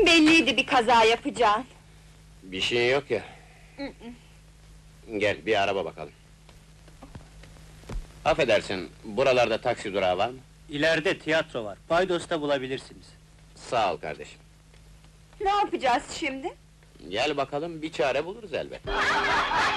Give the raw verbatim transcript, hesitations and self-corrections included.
Belliydi bir kaza yapacağın. Bir şey yok ya. Gel, bir araba bakalım. Affedersin, buralarda taksi durağı var mı? İleride tiyatro var, Paydos'ta bulabilirsiniz. Sağ ol kardeşim. Ne yapacağız şimdi? Gel bakalım, bir çare buluruz elbet.